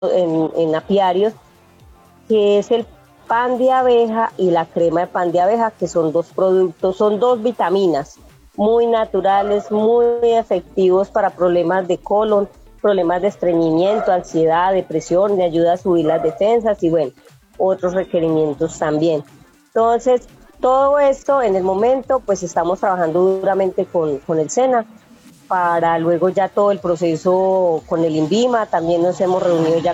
en apiarios, que es el pan de abeja y la crema de pan de abeja, que son dos productos, son dos vitaminas muy naturales, muy efectivos para problemas de colon, problemas de estreñimiento, ansiedad, depresión, le ayuda a subir las defensas y bueno, otros requerimientos también. Entonces, todo esto en el momento, pues estamos trabajando duramente con el SENA para luego ya todo el proceso con el INVIMA, también nos hemos reunido ya